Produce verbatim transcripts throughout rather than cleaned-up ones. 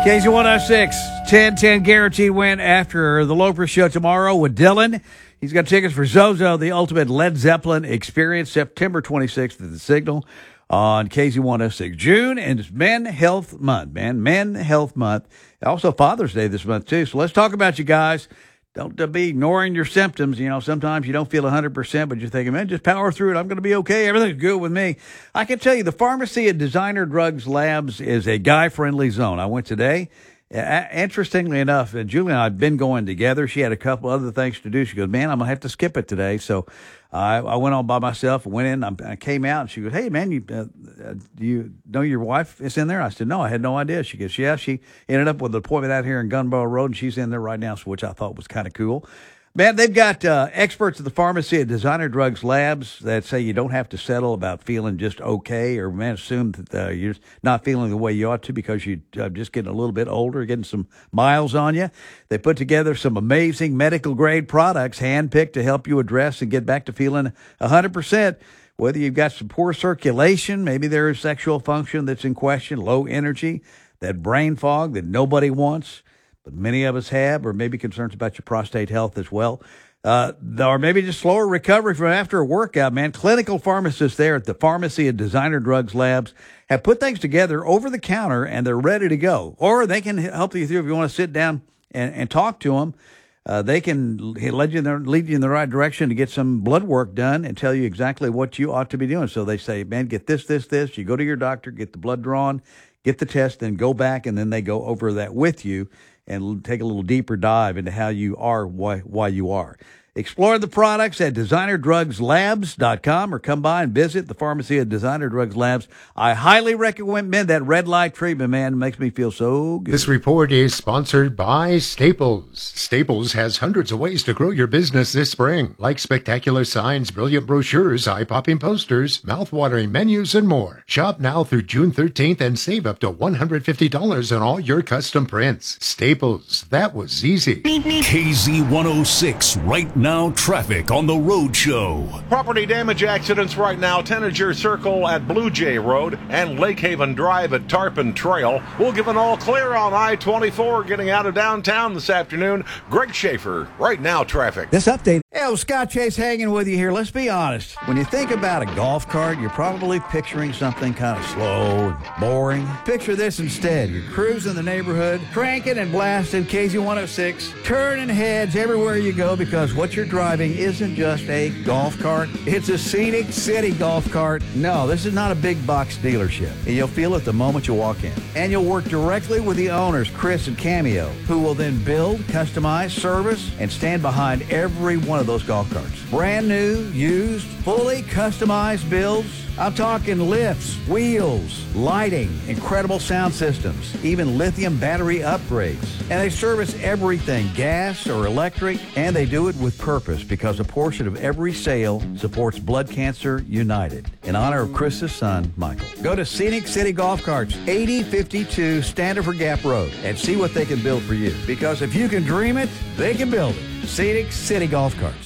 K Z one oh six, ten ten guaranteed win after the Loper Show tomorrow with Dylan. He's got tickets for Zozo, the ultimate Led Zeppelin experience, September twenty-sixth at the Signal on K Z one oh six. June, and it's Men Health Month, man. Men Health Month. Also Father's Day this month, too. So let's talk about you guys. Don't uh, be ignoring your symptoms. You know, sometimes you don't feel one hundred percent, but you're thinking, man, just power through it. I'm going to be okay. Everything's good with me. I can tell you the pharmacy at Designer Drugs Labs is a guy-friendly zone. I went today. Uh, interestingly enough, uh, Julie and I had been going together. She had a couple other things to do. She goes, man, I'm going to have to skip it today. So I, I went on by myself, went in, I, I came out, and she goes, hey, man, you, uh, uh, do you know your wife is in there? I said, no, I had no idea. She goes, yeah, she ended up with an appointment out here in Gunbow Road, and she's in there right now, which I thought was kind of cool. Man, they've got uh, experts at the pharmacy at Designer Drugs Labs that say you don't have to settle about feeling just okay, or, man, assume that uh, you're not feeling the way you ought to because you're uh, just getting a little bit older, getting some miles on you. They put together some amazing medical-grade products handpicked to help you address and get back to feeling one hundred percent. Whether you've got some poor circulation, maybe there is sexual function that's in question, low energy, that brain fog that nobody wants, but many of us have, or maybe concerns about your prostate health as well. Uh, or maybe just slower recovery from after a workout, man. Clinical pharmacists there at the pharmacy at Designer Drugs Labs have put things together over the counter, and they're ready to go. Or they can help you through if you want to sit down and, and talk to them. Uh, they can lead you, in the, lead you in the right direction to get some blood work done and tell you exactly what you ought to be doing. So they say, man, get this, this, this. You go to your doctor, get the blood drawn, get the test, then go back, and then they go over that with you and take a little deeper dive into how you are, why, why you are. Explore the products at designer drugs labs dot com or come by and visit the pharmacy at Designer Drugs Labs. I highly recommend that red light treatment, man. It makes me feel so good. This report is sponsored by Staples. Staples has hundreds of ways to grow your business this spring, like spectacular signs, brilliant brochures, eye-popping posters, mouth-watering menus, and more. Shop now through June thirteenth and save up to one hundred fifty dollars on all your custom prints. Staples, that was easy. K Z one oh six, right now traffic on the Road Show. Property damage accidents right now, Tanager Circle at Blue Jay Road and Lake Haven Drive at Tarpon Trail. We'll give an all clear on I twenty-four getting out of downtown this afternoon. Greg Schaefer, right now traffic. This update. Hey, well, Scott Chase hanging with you here. Let's be honest. When you think about a golf cart, you're probably picturing something kind of slow and boring. Picture this instead. You're cruising the neighborhood, cranking and blasting K Z one oh six, turning heads everywhere you go because what you're driving isn't just a golf cart. It's a Scenic City golf cart. No, this is not a big box dealership. And you'll feel it the moment you walk in. And you'll work directly with the owners, Chris and Cameo, who will then build, customize, service, and stand behind every one of those golf carts. Brand new, used, fully customized builds. I'm talking lifts, wheels, lighting, incredible sound systems, even lithium battery upgrades. And they service everything, gas or electric, and they do it with purpose because a portion of every sale supports Blood Cancer United in honor of Chris's son, Michael. Go to Scenic City Golf Carts, eighty fifty-two Standard Gap Road, and see what they can build for you. Because if you can dream it, they can build it. Scenic City Golf Carts.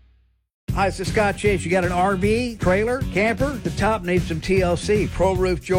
Hi, this is Scott Chase. You got an R V, trailer, camper? The top needs some T L C, Pro Roof Georgia.